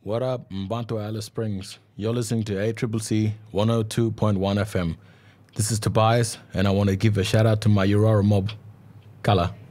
What up, Mbanto Alice Springs? You're listening to ACCC 102.1 FM. This is Tobias, and I want to give a shout out to my Aurora mob. Kala.